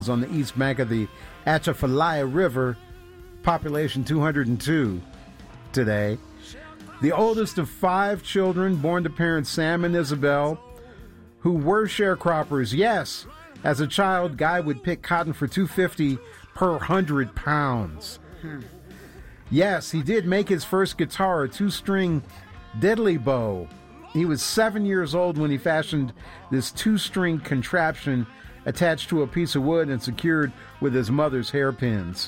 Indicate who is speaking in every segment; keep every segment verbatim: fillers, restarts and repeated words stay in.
Speaker 1: on the east bank of the Atchafalaya River, population two hundred two today. The oldest of five children born to parents Sam and Isabel, who were sharecroppers. Yes, as a child, Guy would pick cotton for two dollars and fifty cents per hundred pounds. Hmm. Yes, he did make his first guitar, a two-string diddly bow. He was seven years old when he fashioned this two-string contraption attached to a piece of wood and secured with his mother's hairpins.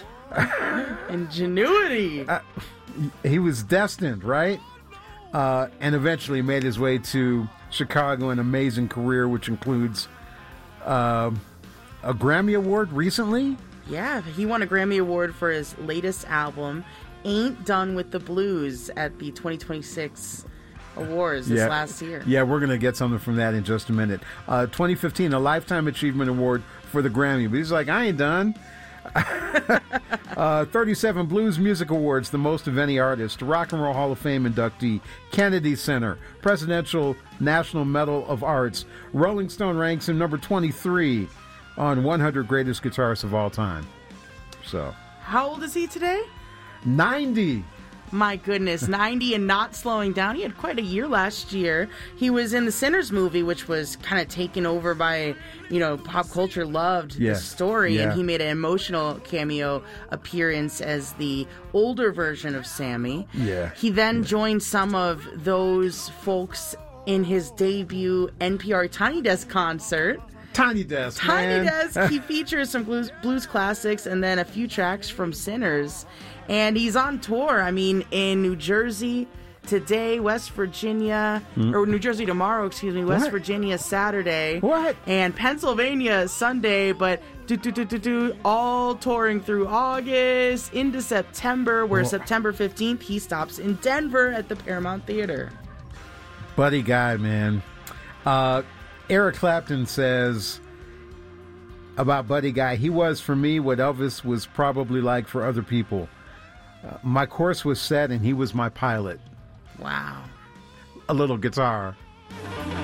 Speaker 2: Ingenuity!
Speaker 1: Uh, he was destined, right? Uh, and eventually made his way to Chicago, an amazing career, which includes uh, a Grammy Award recently.
Speaker 2: Yeah, he won a Grammy Award for his latest album, Ain't Done with the Blues, at the twenty twenty-six Awards this
Speaker 1: yeah.
Speaker 2: last year.
Speaker 1: Yeah, we're going to get something from that in just a minute. Uh, twenty fifteen, a Lifetime Achievement Award for the Grammy. But he's like, I ain't done. uh, thirty-seven Blues Music Awards, the most of any artist. Rock and Roll Hall of Fame inductee. Kennedy Center. Presidential National Medal of Arts. Rolling Stone ranks him number twenty-three on one hundred greatest guitarists of all time. So,
Speaker 2: how old is he today?
Speaker 1: ninety.
Speaker 2: My goodness, ninety and not slowing down. He had quite a year last year. He was in the Sinners movie, which was kind of taken over by, you know, pop culture loved
Speaker 1: yeah.
Speaker 2: the story.
Speaker 1: Yeah.
Speaker 2: And he made an emotional cameo appearance as the older version of Sammy.
Speaker 1: Yeah.
Speaker 2: He then
Speaker 1: yeah.
Speaker 2: joined some of those folks in his debut N P R Tiny Desk concert.
Speaker 1: Tiny Desk,
Speaker 2: Tiny
Speaker 1: man.
Speaker 2: Desk. He features some blues, blues classics and then a few tracks from Sinners. And he's on tour, I mean, in New Jersey today, West Virginia, mm. or New Jersey tomorrow, excuse me, West
Speaker 1: what?
Speaker 2: Virginia Saturday.
Speaker 1: What?
Speaker 2: And Pennsylvania Sunday, but do, do, do, do, do, all touring through August into September, where oh. September fifteenth, he stops in Denver at the Paramount Theater.
Speaker 1: Buddy Guy, man. Uh, Eric Clapton says about Buddy Guy, he was for me what Elvis was probably like for other people. Uh, my course was set and he was my pilot.
Speaker 2: Wow.
Speaker 1: A little guitar.